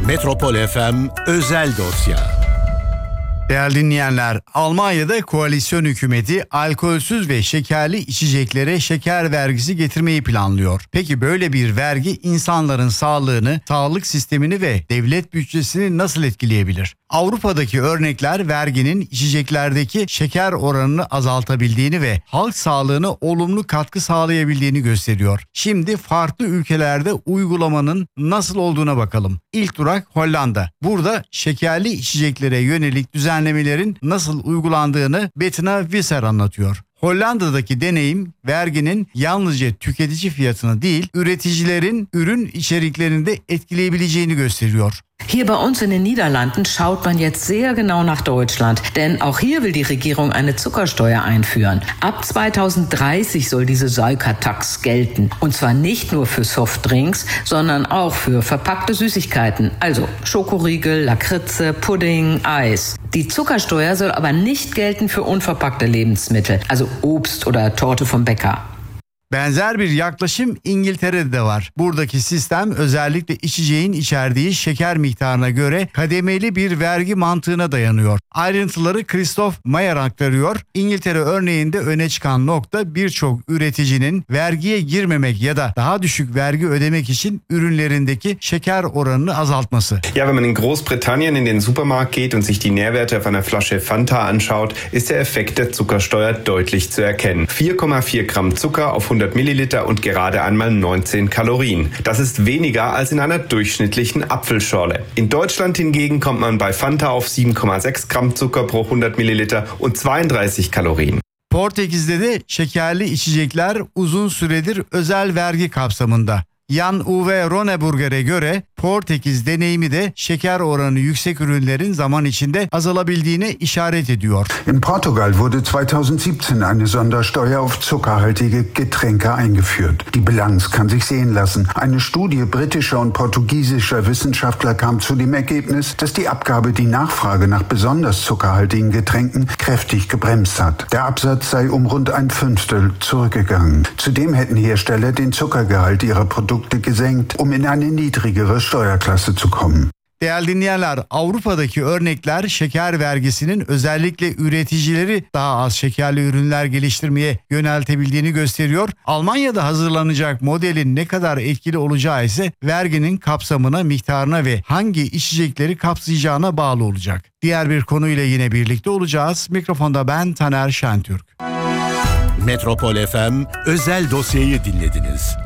Metropol FM özel dosya. Değerli dinleyenler, Almanya'da koalisyon hükümeti alkolsüz ve şekerli içeceklere şeker vergisi getirmeyi planlıyor. Peki böyle bir vergi insanların sağlığını, sağlık sistemini ve devlet bütçesini nasıl etkileyebilir? Avrupa'daki örnekler verginin içeceklerdeki şeker oranını azaltabildiğini ve halk sağlığına olumlu katkı sağlayabildiğini gösteriyor. Şimdi farklı ülkelerde uygulamanın nasıl olduğuna bakalım. İlk durak Hollanda. Burada şekerli içeceklere yönelik düzenlemelerin nasıl uygulandığını Bettina Visser anlatıyor. Hollanda'daki deneyim verginin yalnızca tüketici fiyatını değil, üreticilerin ürün içeriklerini de etkileyebileceğini gösteriyor. Hier bei uns in den Niederlanden schaut man jetzt sehr genau nach Deutschland, denn auch hier will die Regierung eine Zuckersteuer einführen. Ab 2030 soll diese Säukertax gelten, und zwar nicht nur für Softdrinks, sondern auch für verpackte Süßigkeiten, also Schokoriegel, Lakritze, Pudding, Eis. Die Zuckersteuer soll aber nicht gelten für unverpackte Lebensmittel, also Obst oder Torte vom Bäcker. Benzer bir yaklaşım İngiltere'de de var. Buradaki sistem özellikle içeceğin içerdiği şeker miktarına göre kademeli bir vergi mantığına dayanıyor. Ayrıntıları Christoph Mayer aktarıyor. İngiltere örneğinde öne çıkan nokta birçok üreticinin vergiye girmemek ya da daha düşük vergi ödemek için ürünlerindeki şeker oranını azaltması. Ja, wenn man in Großbritannien in den Supermarkt geht und sich die Nährwerte auf einer Flasche Fanta anschaut, ist der Effekt der Zuckersteuer deutlich zu erkennen. 4,4 Gramm Zucker auf 100 Milliliter und gerade einmal 19 Kalorien. Das ist weniger als in einer durchschnittlichen Apfelschorle. In Deutschland hingegen kommt man bei Fanta auf 7,6 Gramm Zucker pro 100 Milliliter und 32 Kalorien. Portekiz'de de şekerli içecekler uzun süredir özel vergi kapsamında. Jan-Uwe Ronneburger'e göre Portekiz deneyimi de şeker oranı yüksek ürünlerin zaman içinde azalabildiğine işaret ediyor. In Portugal wurde 2017 eine Sondersteuer auf zuckerhaltige Getränke eingeführt. Die Bilanz kann sich sehen lassen. Eine Studie britischer und portugiesischer Wissenschaftler kam zu dem Ergebnis, dass die Abgabe die Nachfrage nach besonders zuckerhaltigen Getränken kräftig gebremst hat. Der Absatz sei um rund ein Fünftel zurückgegangen. Zudem hätten Hersteller den Zuckergehalt ihrer Produkte gesenkt, um in eine niedrigere Steuerklasse zu kommen. Değerli dinleyenler, Avrupa'daki örnekler şeker vergisinin özellikle üreticileri daha az şekerli ürünler geliştirmeye yöneltebildiğini gösteriyor. Almanya'da hazırlanacak modelin ne kadar etkili olacağı ise verginin kapsamına, miktarına ve hangi içecekleri kapsayacağına bağlı olacak. Diğer bir konuyla yine birlikte olacağız. Mikrofonda ben Taner Şentürk. Metropol FM özel dosyayı dinlediniz.